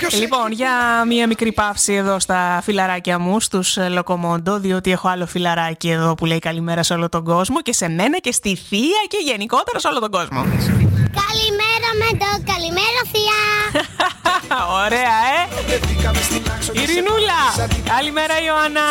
Λοιπόν, για μία μικρή παύση εδώ στα φιλαράκια μου, στους Λοκομόντο, διότι έχω άλλο φιλαράκι εδώ που λέει καλημέρα σε όλο τον κόσμο και σε μένα και στη θεία και γενικότερα σε όλο τον κόσμο. Καλημέρα Μέντο, καλημέρα θεία. Ωραία, Ειρηνούλα, καλημέρα Ιωάννα.